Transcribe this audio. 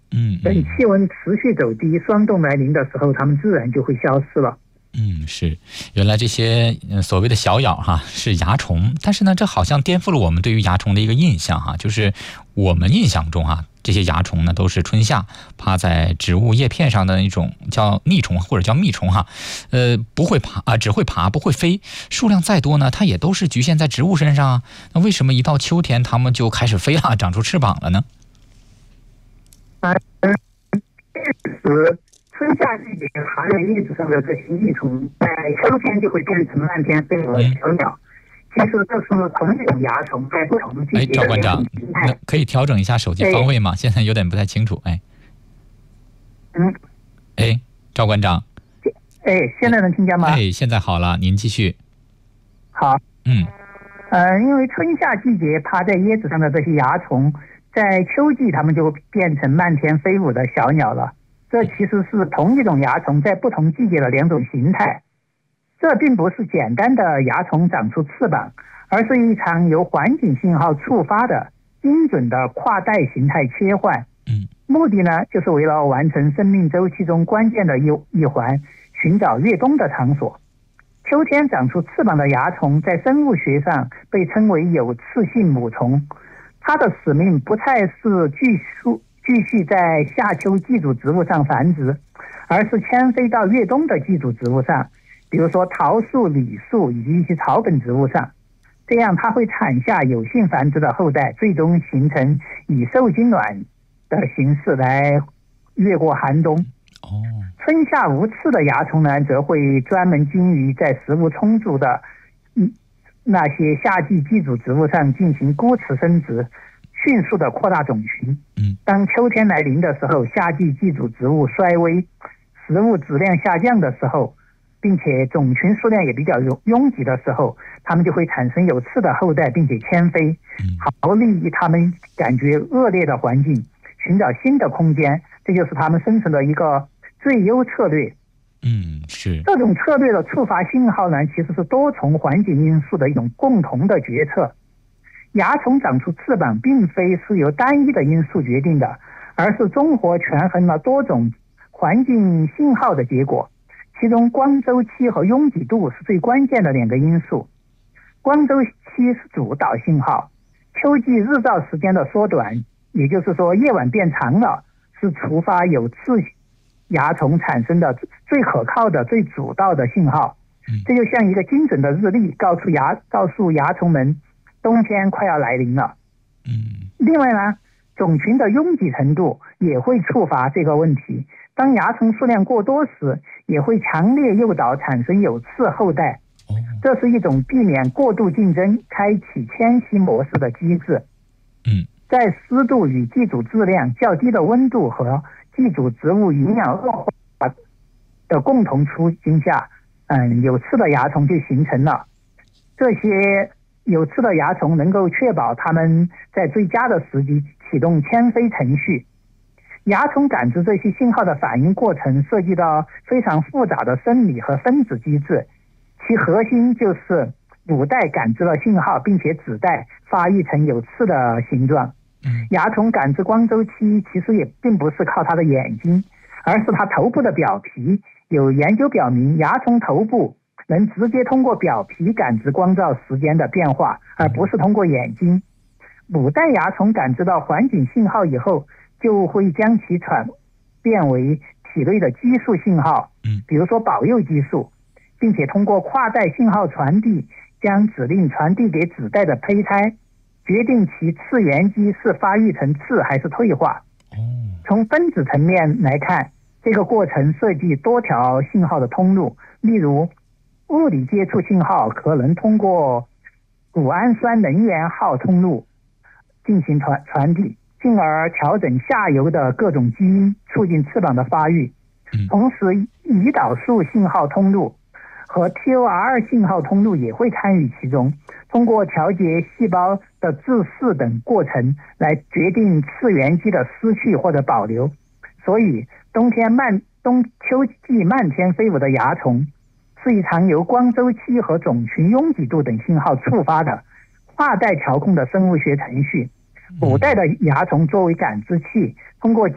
等气温持续走低，霜冻来临的时候，它们自然就会消失了。 是，原来这些所谓的小咬是蚜虫，但是呢，这好像颠覆了我们对于蚜虫的一个印象就是我们印象中这些蚜虫呢都是春夏趴在植物叶片上的那种叫腻虫或者叫蜜虫不会爬只会爬不会飞，数量再多呢，它也都是局限在植物身上那为什么一到秋天它们就开始飞了，长出翅膀了呢？ 春夏季节爬在叶子上的这些益虫，在秋天就会变成漫天飞舞的小鸟。其实这是同一种蚜虫在不同的季节赵馆长，那可以调整一下手机方位吗？现在有点不太清楚。赵馆长， 现在能听见吗？ 现在好了，您继续。 好。因为春夏季节趴在叶子上的这些蚜虫，在秋季它们就变成漫天飞舞的小鸟了。这其实是同一种蚜虫在不同季节的两种形态。这并不是简单的蚜虫长出翅膀，而是一场由环境信号触发的精准的跨代形态切换。目的呢，就是为了完成生命周期中关键的一环，寻找越冬的场所。秋天长出翅膀的蚜虫在生物学上被称为有刺性母虫，它的使命不再是继续在夏秋寄主植物上繁殖，而是迁飞到越冬的寄主植物上，比如说桃树、李树以及一些草本植物上。这样它会产下有性繁殖的后代，最终形成以受精卵的形式来越过寒冬。春夏无刺的蚜虫呢，则会专门精于在食物充足的那些夏季寄主植物上进行孤雌生殖，迅速的扩大种群。当秋天来临的时候，夏季寄主植物衰微，食物质量下降的时候，并且种群数量也比较拥挤的时候，它们就会产生有刺的后代，并且迁飞，逃离它们感觉恶劣的环境，寻找新的空间。这就是它们生存的一个最优策略。 是。 这种策略的触发信号呢，其实是多重环境因素的一种共同的决策。蚜虫长出翅膀并非是由单一的因素决定的，而是综合权衡了多种环境信号的结果。其中光周期和拥挤度是最关键的两个因素。光周期是主导信号，秋季日照时间的缩短，也就是说夜晚变长了，是触发有刺蚜虫产生的最可靠的最主导的信号。这就像一个精准的日历，告诉蚜虫们冬天快要来临了。另外呢，种群的拥挤程度也会触发这个问题。当蚜虫数量过多时，也会强烈诱导产生有刺后代。这是一种避免过度竞争、开启迁徙模式的机制。在湿度与寄主质量较低的温度和寄主植物营养恶化的共同处境下，有刺的蚜虫就形成了。这些有刺的蚜虫能够确保它们在最佳的时机启动迁飞程序。蚜虫感知这些信号的反应过程涉及到非常复杂的生理和分子机制，其核心就是母带感知了信号，并且子带发育成有刺的形状。蚜虫感知光周期其实也并不是靠它的眼睛，而是它头部的表皮。有研究表明，蚜虫头部能直接通过表皮感知光照时间的变化，而不是通过眼睛。母带蚜虫感知到环境信号以后，就会将其转变为体内的激素信号，比如说保佑激素，并且通过跨代信号传递，将指令传递给子代的胚胎，决定其次元基是发育成刺还是退化。从分子层面来看，这个过程涉及多条信号的通路，例如物理接触信号可能通过谷氨酸能源号通路进行传递，进而调整下游的各种基因，促进翅膀的发育。同时胰岛素信号通路和 TOR 信号通路也会参与其中，通过调节细胞的自噬等过程来决定次元基的失去或者保留。所以秋季漫天飞舞的蚜虫是一场由光周期和种群拥挤度等信号触发的跨代调控的生物学程序。母带的蚜虫作为感知器，通过激